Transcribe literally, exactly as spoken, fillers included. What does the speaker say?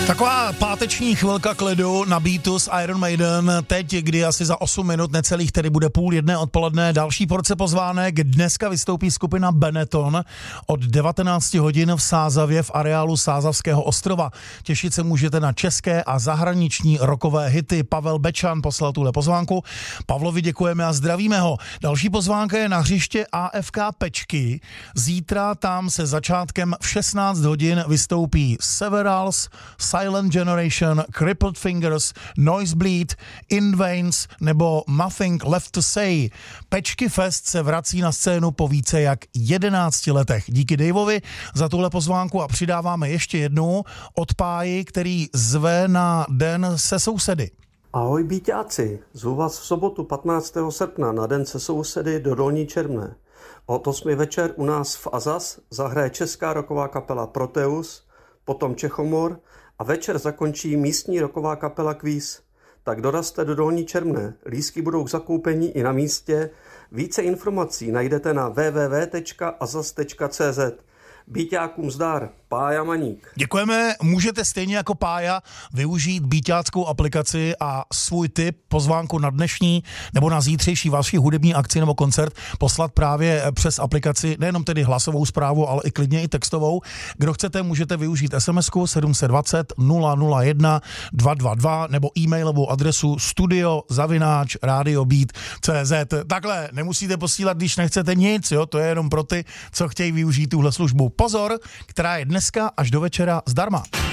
Taková páteční chvilka klidu na beatu s Iron Maiden, teď, kdy asi za osm minut necelých, tedy bude půl jedné odpoledne, další porce pozvánek. Dneska vystoupí skupina Benetton od devatenáct hodin v Sázavě v areálu Sázavského ostrova. Těšit se můžete na české a zahraniční rockové hity. Pavel Bečan poslal tuhle pozvánku. Pavlovi děkujeme a zdravíme ho. Další pozvánka je na hřiště A F K Pečky. Zítra tam se začátkem v šestnáct hodin vystoupí Severals, Silent Generation, Crippled Fingers, Noisebleed, In Veins nebo Nothing Left to Say. Pečky Fest se vrací na scénu po více jak jedenácti letech. Díky Daveovi za tuhle pozvánku a přidáváme ještě jednu od Páji, který zve na Den se sousedy. Ahoj Bíťáci, zvu vás v sobotu patnáctého srpna na Den se sousedy do Dolní Čermné. Od osmi večer u nás v Azaz zahraje česká rocková kapela Proteus, potom Čechomor a večer zakončí místní rocková kapela Kvíz. Tak dorazte do Dolní Čermné, lístky budou k zakoupení i na místě. Více informací najdete na w w w tečka azaz tečka c z. Bíťákům zdar, Pája Maník. Děkujeme, můžete stejně jako Pája využít bíťáckou aplikaci a svůj tip, pozvánku na dnešní nebo na zítřejší vaši hudební akci nebo koncert poslat právě přes aplikaci, nejenom tedy hlasovou zprávu, ale i klidně i textovou. Kdo chcete, můžete využít SMSku sedm set dvacet nula nula jedna dva dva dva nebo e-mailovou adresu studio zavináč radiobeat tečka cé zet. Takhle, nemusíte posílat, když nechcete nic, jo? To je jenom pro ty, co chtějí využít tuhle službu. Pozor, která je dneska až do večera zdarma.